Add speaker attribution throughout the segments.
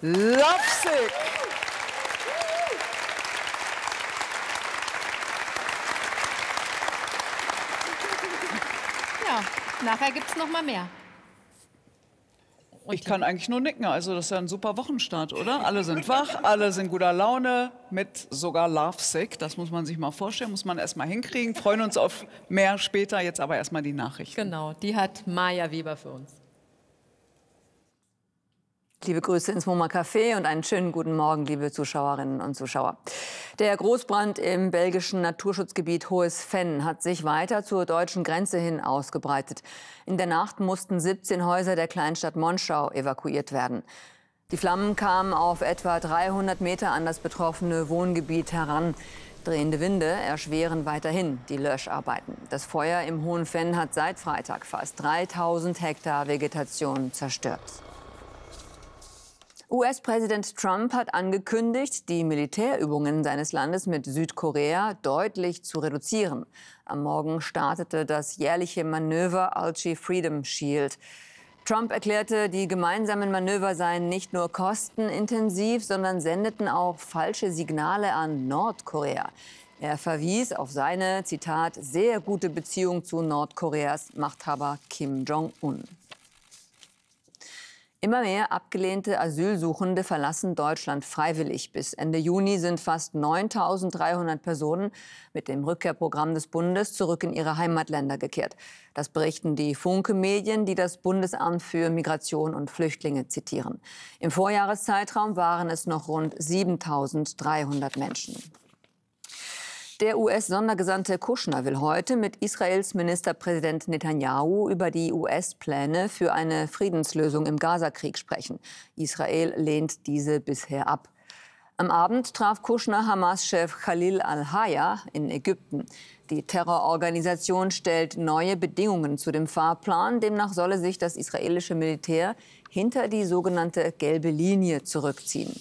Speaker 1: Lovesick.
Speaker 2: Ja, nachher gibt es noch mal mehr.
Speaker 1: Ich kann eigentlich nur nicken. Also das ist ja ein super Wochenstart, oder? Alle sind wach, alle sind guter Laune, mit sogar Lovesick. Das muss man sich mal vorstellen, muss man erst mal hinkriegen. Freuen uns auf mehr später, jetzt aber erst mal die Nachrichten.
Speaker 2: Genau, die hat Maja Weber für uns.
Speaker 3: Liebe Grüße ins MoMA Café und einen schönen guten Morgen, liebe Zuschauerinnen und Zuschauer. Der Großbrand im belgischen Naturschutzgebiet Hohes Venn hat sich weiter zur deutschen Grenze hin ausgebreitet. In der Nacht mussten 17 Häuser der Kleinstadt Monschau evakuiert werden. Die Flammen kamen auf etwa 300 Meter an das betroffene Wohngebiet heran. Drehende Winde erschweren weiterhin die Löscharbeiten. Das Feuer im Hohen Venn hat seit Freitag fast 3000 Hektar Vegetation zerstört. US-Präsident Trump hat angekündigt, die Militärübungen seines Landes mit Südkorea deutlich zu reduzieren. Am Morgen startete das jährliche Manöver Alchi Freedom Shield. Trump erklärte, die gemeinsamen Manöver seien nicht nur kostenintensiv, sondern sendeten auch falsche Signale an Nordkorea. Er verwies auf seine, Zitat, sehr gute Beziehung zu Nordkoreas Machthaber Kim Jong-un. Immer mehr abgelehnte Asylsuchende verlassen Deutschland freiwillig. Bis Ende Juni sind fast 9.300 Personen mit dem Rückkehrprogramm des Bundes zurück in ihre Heimatländer gekehrt. Das berichten die Funke-Medien, die das Bundesamt für Migration und Flüchtlinge zitieren. Im Vorjahreszeitraum waren es noch rund 7.300 Menschen. Der US-Sondergesandte Kushner will heute mit Israels Ministerpräsident Netanyahu über die US-Pläne für eine Friedenslösung im Gazakrieg sprechen. Israel lehnt diese bisher ab. Am Abend traf Kushner Hamas-Chef Khalil al-Hayya in Ägypten. Die Terrororganisation stellt neue Bedingungen zu dem Fahrplan. Demnach solle sich das israelische Militär hinter die sogenannte gelbe Linie zurückziehen.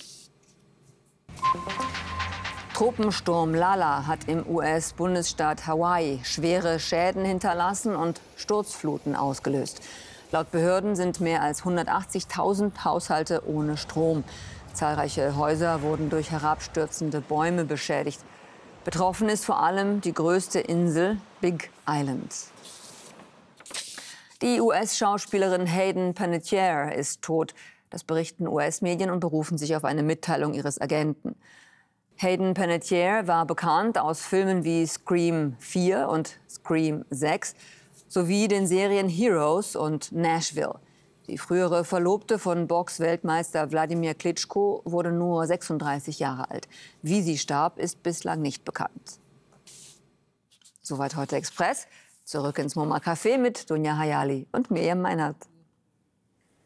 Speaker 3: Tropensturm Lala hat im US-Bundesstaat Hawaii schwere Schäden hinterlassen und Sturzfluten ausgelöst. Laut Behörden sind mehr als 180.000 Haushalte ohne Strom. Zahlreiche Häuser wurden durch herabstürzende Bäume beschädigt. Betroffen ist vor allem die größte Insel, Big Island. Die US-Schauspielerin Hayden Panettiere ist tot. Das berichten US-Medien und berufen sich auf eine Mitteilung ihres Agenten. Hayden Panettiere war bekannt aus Filmen wie Scream 4 und Scream 6 sowie den Serien Heroes und Nashville. Die frühere Verlobte von Box-Weltmeister Wladimir Klitschko wurde nur 36 Jahre alt. Wie sie starb, ist bislang nicht bekannt. Soweit heute Express. Zurück ins MoMA Café mit Dunja Hayali und Miriam Meinert.